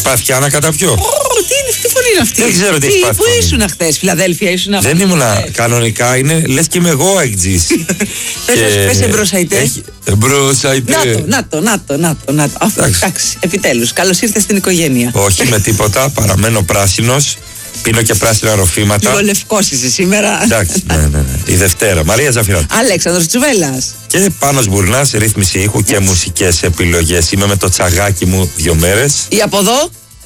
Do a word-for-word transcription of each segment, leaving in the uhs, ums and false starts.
Παθιάνα κατά ποιο? Ω, τι είναι, τι φωνή είναι αυτή? Δεν ξέρω τι έχει πάθει. Πού ήσουν χθες, Φιλαδέλφια ήσουν? Δεν ήμουνα. Κανονικά είναι, λες και είμαι εγώ εκτζής. Πες εμπρός αητέ. Εμπρός αητέ. Να το, να το, να το, να το. Εντάξει, επιτέλους. Καλώς ήρθες στην οικογένεια. Όχι με τίποτα, παραμένω πράσινος. Πίνω και πράσινα ροφήματα. Λίγο λευκός είσαι σήμερα. Εντάξει, ναι, ναι, ναι. Η Δευτέρα. Μαρία Ζαφυράτου. Αλέξανδρος Τσουβέλλας. Και Πάνος Μπουρνάς, ρύθμιση ήχου και μουσικές επιλογές. Είμαι με το τσαγάκι μου δύο μέρες. Ή από εδώ.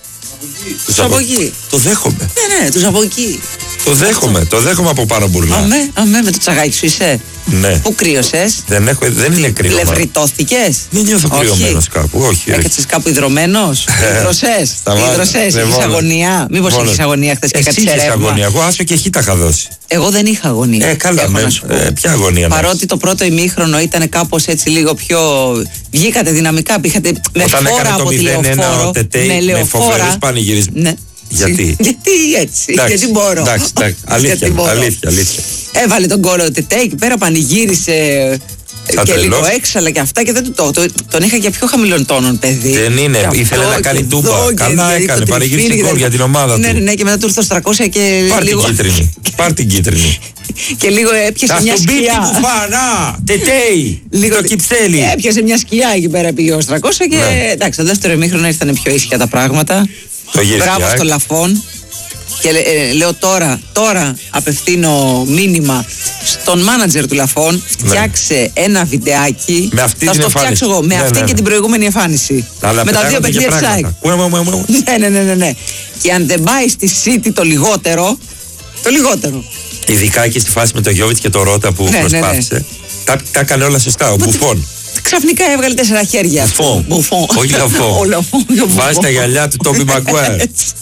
Τους από εκεί. Το δέχομαι. Ναι, ναι, τους από εκεί. Το δέχομαι, το δέχομαι από Πάνο Μπουρνά. Αμέ, αμέ, με το τσαγάκι σου είσαι. Ναι. Πού κρύωσες? Δεν, έχω, δεν είναι κρύωμα. Πλευριτώθηκες? Δεν νιώθω κρυωμένος κάπου, όχι. Έκατσες κάπου υδρωμένος? Υδρωσές? Υδρωσές, έχεις αγωνία? Μήπως έχεις αγωνία χθες και κάτι σε ρεύμα? Αγωνία, εγώ άσο και χ τα είχα δώσει. Εγώ δεν είχα αγωνία. Ε, καλά, με, ε, ποια αγωνία? Παρότι το πρώτο ημίχρονο ήταν κάπως έτσι λίγο πιο. Βγήκατε δυναμικά, πήγατε με όταν φόρα από τη λεωφόρο. Με λεωφόρα. Ναι. Γιατί? Γιατί έτσι, εντάξει, γιατί μπορώ. Εντάξει, εντάξει. Αλήθεια, αλήθεια, αλήθεια. Έβαλε τον κόλλο Τετέ, εκεί πέρα πανηγύρισε σαν και τρελός. λίγο έξαλα και αυτά και δεν του το, το, τον είχα για πιο χαμηλών τόνων, παιδί. Δεν είναι, και ήθελε αυτό, να κάνει και τούμπα. εδώ, Καλά και έκανε, παρηγύρισε γκολ για την ομάδα ναι, του. Ναι, ναι, και μετά του ήρθε στο τριακόσια και πάρ' λίγο. Πάρ' την κίτρινη. Πάρ' την κίτρινη. Και λίγο έπιασε μια σκιά. Φανά, Τετέι, λίγο το Κυψέλη. Έπιασε μια σκιά εκεί πέρα, πήγε ως τριακόσια και ναι. Εντάξει, το δεύτερο ημίχρονο ήρθαν πιο ήσυχα τα πράγματα. Το μπράβο στο Λαφών. Και ε, λέω τώρα, τώρα απευθύνω μήνυμα στον μάνατζερ του Λαφών. Φτιάξε ναι. ένα βιντεάκι. Με αυτή θα την το εμφάνιση. φτιάξω εγώ. Με ναι, αυτή ναι, ναι. και την προηγούμενη εμφάνιση. Αλλά με τα δύο παιχνίδια της ΑΕΚ. Ναι, ναι, ναι, ναι, ναι. Και αν δεν πάει στη City το λιγότερο. Το λιγότερο. Ειδικά εκεί στη φάση με το Γιώβιτ και το Ρότα που ναι, προσπάθησε. Ναι, ναι. Τα, τα έκανε όλα σωστά. Ο Μπουφόν. Ξαφνικά έβγαλε τέσσερα χέρια. Μπουφόν. Όχι Λαφόν. Βάζει τα γυαλιά του Τόμπι Μαγκουάιρ.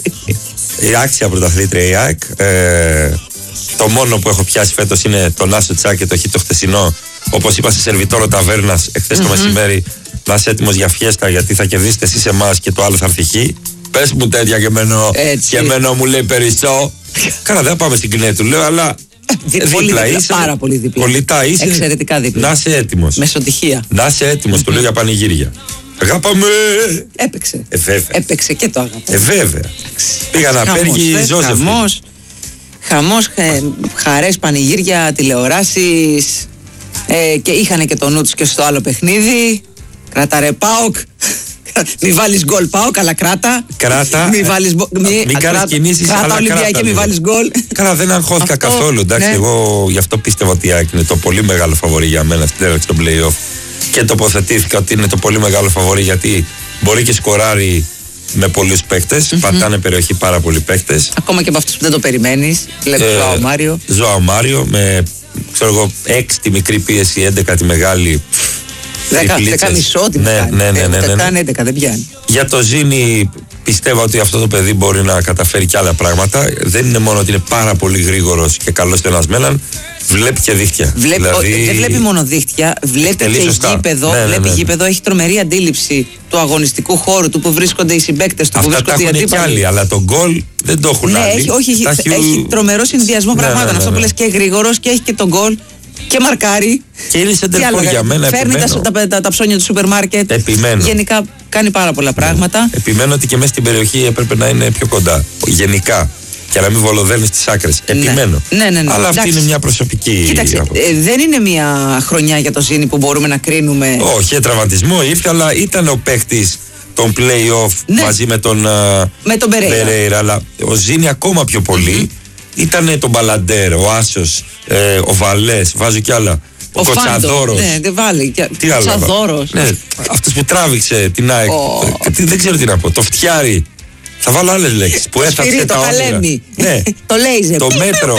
Η άξια πρωταθλήτρια η ΑΕΚ. Ε, το μόνο που έχω πιάσει φέτος είναι το Νάσο Τσάκ και το χ το χτεσινό. Όπως είπα σε σερβιτόρο ταβέρνας εχθές mm-hmm. το μεσημέρι, να είσαι έτοιμος για φιέστα γιατί θα κερδίσετε εσείς εμάς και το άλλο θα έρθει χ. Πες μου τέτοια και μένω, και μένω μου λέει περισσό. Καλά, δεν πάμε στην Κνέ του, λέω, αλλά. Δίπλα, πολύ δίπλα, είσαι, πάρα πολύ δίπλα. Κολλητά είσαι. Εξαιρετικά δίπλα. Να είσαι έτοιμος. Μεσοτυχία. Να είσαι έτοιμος, mm-hmm. το λέω για πανηγύρια. Αγάπαμε! Έπαιξε. Ε, βέβαια. Έπαιξε και το αγάπαμε. Ε, βέβαια. Πήγα να πέργει η Ζώσεφ. Χαμός, χαμός, χαρές, πανηγύρια, τηλεοράσεις. Ε, και είχαν και το νου τους και στο άλλο παιχνίδι. Κράτα ρε ΠΑΟΚ. Μη βάλεις γκολ ΠΑΟΚ, αλλά κράτα. Κράτα. Μη βάλεις μη, μην κάνεις κινήσεις, κράτα, αλλά Ολυμπιακή και μη βάλεις γκολ. Καλά, δεν αγχώθηκα αυτό, καθόλου. Εντάξει, ναι. εγώ γι' αυτό πίστευα ότι η ΑΕΚ είναι το πολύ μεγάλο φαβορί για μένα στην έναρξη των play-off. Και τοποθετήθηκα ότι είναι το πολύ μεγάλο φαβορί γιατί μπορεί και σκοράρει με πολλούς παίκτες. Mm-hmm. Πατάνε περιοχή πάρα πολλοί παίκτες. Ακόμα και από αυτούς που δεν το περιμένεις. Βλέπεις ε, Ζωάο Μάριο. Ζωάο Μάριο με ξέρω εγώ έξι τη μικρή πίεση, έντεκα τη μεγάλη. δέκα μισό την ναι, ναι, ναι, ναι, ναι, ναι. έντεκα δεν πιάνει. Για το Ζήνη πιστεύω ότι αυτό το παιδί μπορεί να καταφέρει και άλλα πράγματα. Δεν είναι μόνο ότι είναι πάρα πολύ γρήγορος και καλός στενασμέναν. Βλέπει και δίχτυα. Βλέπει, δηλαδή... ο, δεν βλέπει μόνο δίχτυα, βλέπει και γήπεδο. Ναι, ναι, ναι, ναι. Βλέπει γήπεδο, έχει τρομερή αντίληψη του αγωνιστικού χώρου του που βρίσκονται οι συμπαίκτες του. Αυτά που βρίσκονται τα έχουν οι και άλλοι, αλλά το γκολ δεν το έχουν ναι, άλλοι. Έχει, όχι, έχει, έχει, έχει τρομερό συνδυασμό ναι, πραγμάτων. Ναι, ναι, ναι, αυτό που λες και γρήγορος και έχει και τον γκολ και μαρκάρει. Και είναι σε τερφόρ για μένα. Φέρνει τα, τα, τα, τα ψώνια του σούπερ μάρκετ. Επιμένω. Γενικά κάνει πάρα πολλά πράγματα. Ναι. Επιμένω ότι και μέσα στην περιοχή έπρεπε να είναι πιο κοντά. Γενικά. Και να μην βολοδέρνει στις άκρες. Επιμένω. Ναι, ναι, ναι. Αλλά εντάξει. αυτή είναι μια προσωπική. Κοίταξε, ε, δεν είναι μια χρονιά για το Ζήνη που μπορούμε να κρίνουμε. Όχι, τραυματισμό ήρθε, αλλά ήταν ο παίκτης των play-off ναι. μαζί με τον, με τον Περέιρα. Αλλά ο Ζήνη ακόμα πιο πολύ mm-hmm. ήταν τον Μπαλαντέρ, ο Άσος, ε, ο Βαλές, βάζω κι άλλα. Ο, ο Κοτσαδόρος. Ναι, δεν βάλει. Τι άλλο. Κοτσαδόρος. Ναι, αυτός που τράβηξε την ΑΕΚ. Oh. Δεν ξέρω τι να πω. Το φτιάρι. Θα βάλω άλλες λέξεις που έθαψε τα όνειρα. Ναι. Το λέιζερ. Το μέτρο.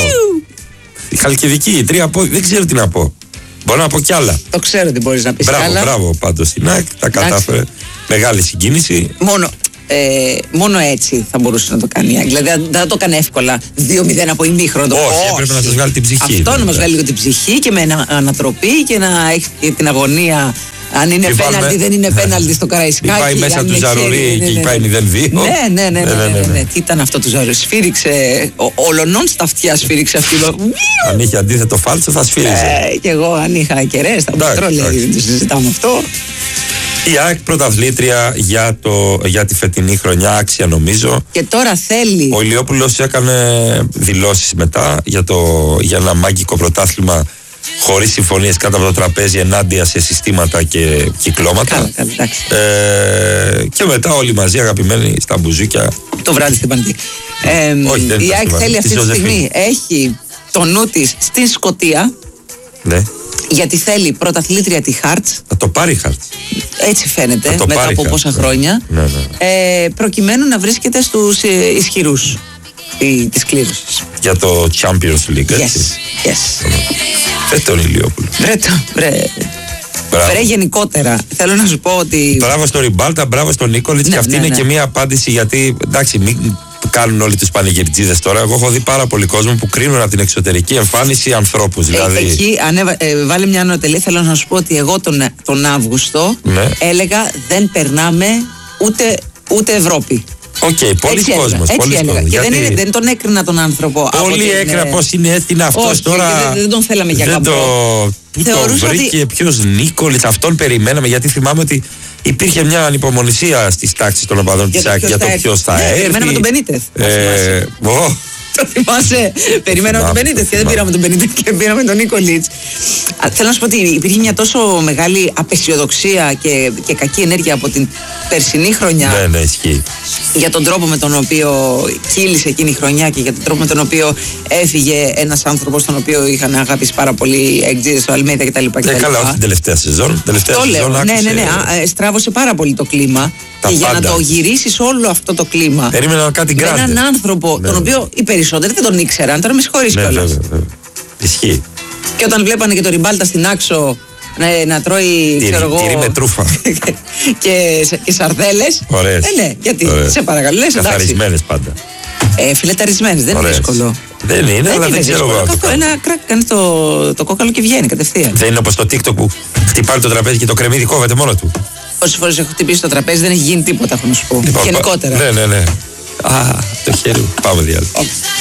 Η Χαλκιδική, τρία πόδια. Δεν ξέρω τι να πω. Μπορώ να πω κι άλλα. Το ξέρω τι μπορείς να πεις. Μπράβο, άλλα. μπράβο πάντως στην ΑΕΚ. Τα κατάφερε. Μεγάλη συγκίνηση. Μόνο, ε, μόνο έτσι θα μπορούσε να το κάνει η ΑΕΚ. Δηλαδή δεν θα το έκανε εύκολα. δύο μηδέν από ημίχρονο. Όχι, Όχι, έπρεπε να σας βγάλει την ψυχή. Αυτό να μας βγάλει λίγο την ψυχή και με ανατροπή και να έχει και την αγωνία. Αν είναι πέναλτι, βάλμε... δεν είναι πέναλτι στο Καραϊσκάκι. Πάει μέσα του Ζαρορί και πάει μηδέν δύο. Ναι, ναι, ναι, ναι, ναι, ναι. Τι ήταν αυτό του Ζαρορί. Σφύριξε. Ολονών στα αυτιά σφύριξε αυτή. Αν είχε αντίθετο φάλτσο θα σφύριζε. Ε, και εγώ αν είχα κεραίες θα πω τρόλε. Δεν το συζητάμε αυτό. Η ΑΕΚ πρωταθλήτρια για, το, για τη φετινή χρονιά, άξια νομίζω. Και τώρα θέλει. Ο Ηλιόπουλος έκανε δηλώσεις μετά για, το, για ένα μάγικο πρωτάθλημα χωρίς συμφωνίες κάτω από το τραπέζι, ενάντια σε συστήματα και κυκλώματα. Καλά, καλά, εντάξει. Ε, και μετά όλοι μαζί αγαπημένοι στα μπουζούκια. Το βράδυ στην Πανετή. Ε, Όχι, δεν η ΑΕΚ θέλει αυτή τη στιγμή, έχει το νου της στην Σκωτία. Ναι. Γιατί θέλει πρωταθλήτρια τη Χάρτς. Θα το πάρει η Χάρτς. Έτσι φαίνεται, μετά από πόσα ναι. χρόνια. Ναι, ναι. Ε, προκειμένου να βρίσκεται στους ε, ισχυρούς της κλήρωσης. Για το Champions League, έτσι. Yes, yes. Βρε τον Ηλιόπουλο. Βρε το, βρε. Βρε γενικότερα. Θέλω να σου πω ότι. Μπράβο στον Ριμπάλτα, μπράβο στον Νίκολιτς. Ναι, και αυτή ναι, είναι ναι. και μία απάντηση, γιατί εντάξει, μην κάνουν όλοι τους πανηγυρτζίδες τώρα. Εγώ έχω δει πάρα πολύ κόσμο που κρίνουν από την εξωτερική εμφάνιση ανθρώπους. Δηλαδή... Ε, εκεί ανέβα, ε, βάλε μια ανωτελή. Θέλω να σου πω ότι εγώ τον, τον Αύγουστο ναι. έλεγα δεν περνάμε ούτε, ούτε Ευρώπη. Οκ, okay, πολλοί κόσμος. Έτσι πολλοί έλεγα. κόσμος. Και γιατί... δεν, είναι, δεν τον έκρινα τον άνθρωπο. Όλοι έκρινα πως είναι έτσι, είναι αυτός. Όχι, τώρα. Δεν, δεν τον θέλαμε για δεν καμπρό. Το... Πού το βρήκε, ότι... ποιος Νίκολιτς, αυτόν περιμέναμε, γιατί θυμάμαι ότι υπήρχε μια ανυπομονησία στις τάξεις των οπαδών της ΑΕΚ για το ποιος θα έρθει. Περιμέναμε τον Μπενίτεθ. Ε, το θυμάσαι. Περιμέναμε τον Μπενίτεθ και δεν πήραμε τον Μπενίτεθ και πήραμε τον Νίκολιτς. Θέλω να σου πω ότι υπήρχε μια τόσο μεγάλη απεσιοδοξία και, και κακή ενέργεια από την περσινή χρονιά. Ναι, ναι, ισχύει. Για τον τρόπο με τον οποίο κύλησε εκείνη η χρονιά και για τον τρόπο με τον οποίο έφυγε ένας άνθρωπος τον οποίο είχαν αγαπήσει πάρα πολύ εκτζίδες στο Αλμέιδα κτλ. Ναι, καλά, όχι την τελευταία σεζόν. Τελευταία το σεζόν λέω. άκουσε... Ναι, ναι, ναι. Στράβωσε πάρα πολύ το κλίμα. Τα και για πάντα. να το γυρίσεις όλο αυτό το κλίμα. Περίμενα κάτι γκράντε. Με έναν άνθρωπο ναι. τον οποίο οι περισσότεροι δεν τον ήξεραν. Τώρα με συγχωρείς ναι, κιόλας. ναι, ναι, ναι. Ισχύει. Και όταν βλέπανε και το Ριμπάλτα στην Άξο να, να τρώει, Τυρί, ξέρω εγώ. τυρί με τρούφα. και, και σαρδέλες. Ωραίες. Ε, ναι, γιατί. Ωραίες. Σε παρακαλώ. Λες, καθαρισμένες πάντα. Ε, φιλεταρισμένες, δεν Ωραίες. είναι δύσκολο. Δεν είναι, δεν αλλά είναι δεν ξέρω εγώ. δύσκολο. Ένα κράκ κάνει το, το κόκαλο και βγαίνει κατευθείαν. Δεν είναι όπως το TikTok που χτυπάει το τραπέζι και το κρεμμύδι κόβεται μόνο του. Όσες φορές έχω χτυπήσει το τραπέζι δεν έχει γίνει τίποτα, έχω να σου πω. Λοιπόν, γενικότερα. Ναι, ναι, ναι. Α, το χέρι μου. Πάμε διάλειμμα.